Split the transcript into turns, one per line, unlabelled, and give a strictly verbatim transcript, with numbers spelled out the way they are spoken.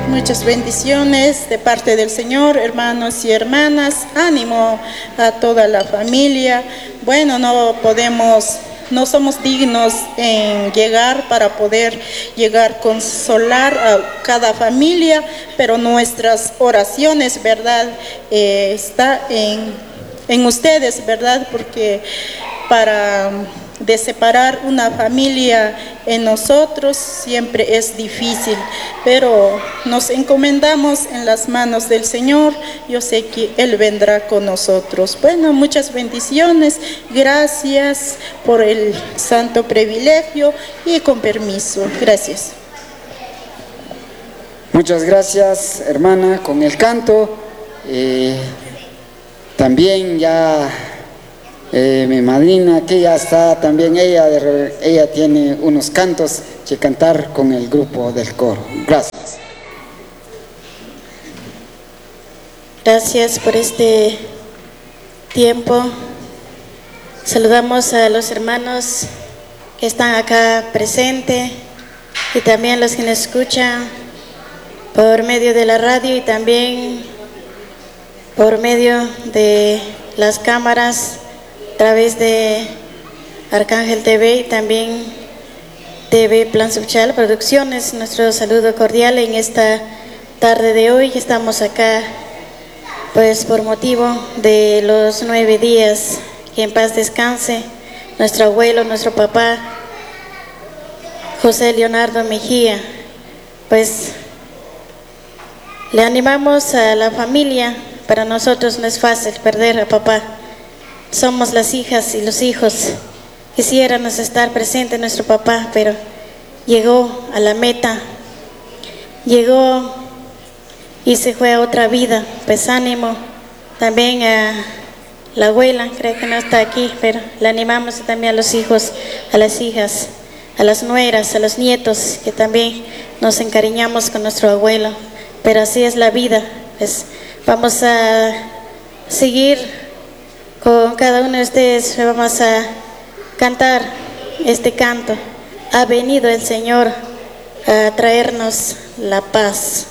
muchas bendiciones de parte del Señor, hermanos y hermanas. Ánimo a toda la familia. Bueno, no podemos, no somos dignos en llegar para poder llegar a consolar a cada familia, pero nuestras oraciones, ¿verdad? Eh, está en, en ustedes, ¿verdad? Porque para de separar una familia en nosotros siempre es difícil, pero nos encomendamos en las manos del Señor. Yo sé que Él vendrá con nosotros. Bueno, muchas bendiciones, gracias por el santo privilegio y con permiso, gracias.
Muchas gracias, hermana, con el canto. Eh, también ya Eh, mi madrina, que ya está también, ella, ella tiene unos cantos que cantar con el grupo del coro. Gracias.
Gracias por este tiempo. Saludamos a los hermanos que están acá presentes y también los que nos escuchan por medio de la radio y también por medio de las cámaras, a través de Arcángel T V y también T V Plan Social Producciones. Nuestro saludo cordial en esta tarde de hoy. Estamos acá pues por motivo de los nueve días, que en paz descanse nuestro abuelo, nuestro papá José Leonardo Mejía. Pues le animamos a la familia. Para nosotros no es fácil perder a papá. Somos las hijas y los hijos. Quisiéramos estar presente nuestro papá, pero llegó a la meta, llegó y se fue a otra vida. Pues ánimo también a la abuela, creo que no está aquí, pero le animamos también a los hijos, a las hijas, a las nueras, a los nietos, que también nos encariñamos con nuestro abuelo. Pero así es la vida. Pues vamos a seguir con cada uno de ustedes, vamos a cantar este canto. Ha venido el Señor a traernos la paz.